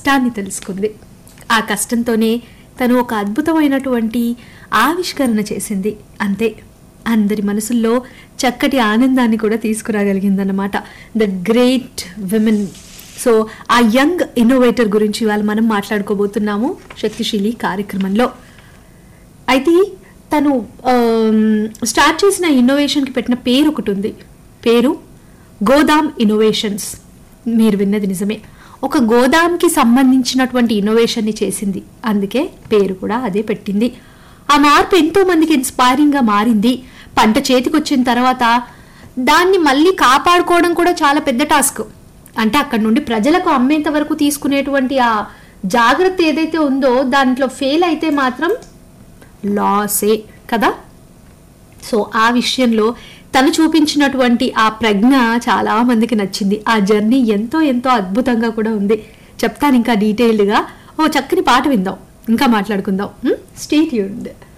కష్టాన్ని తెలుసుకుంది. ఆ కష్టంతోనే తను ఒక అద్భుతమైనటువంటి ఆవిష్కరణ చేసింది. అంతే, అందరి మనసుల్లో చక్కటి ఆనందాన్ని కూడా తీసుకురాగలిగిందన్నమాట. The great women. సో ఆ యంగ్ ఇన్నోవేటర్ గురించి ఇవాళ మనం మాట్లాడుకోబోతున్నాము శక్తిశీలి కార్యక్రమంలో. అయితే తను స్టార్ట్ చేసిన ఇన్నోవేషన్కి పెట్టిన పేరు ఒకటి ఉంది. పేరు గోదాం ఇన్నోవేషన్స్. మీరు విన్నది నిజమే, ఒక గోదాంకి సంబంధించినటువంటి ఇన్నోవేషన్ని చేసింది, అందుకే పేరు కూడా అదే పెట్టింది. ఆ మార్పు ఎంతో మందికి ఇన్స్పైరింగ్గా మారింది. పంట చేతికి వచ్చిన తర్వాత దాన్ని మళ్ళీ కాపాడుకోవడం కూడా చాలా పెద్ద టాస్క్. అంటే అక్కడ నుండి ప్రజలకు అమ్మేంత వరకు తీసుకునేటువంటి ఆ జాగ్రత్త ఏదైతే ఉందో దాంట్లో ఫెయిల్ అయితే మాత్రం లాసే కదా. సో ఆ విషయంలో తను చూపించినటువంటి ఆ ప్రజ్ఞ చాలా మందికి నచ్చింది. ఆ జర్నీ ఎంతో ఎంతో అద్భుతంగా కూడా ఉంది. చెప్తాను ఇంకా డీటెయిల్డ్గా. ఓ చక్కని పాట విందాం, ఇంకా మాట్లాడుకుందాం. Stay tuned.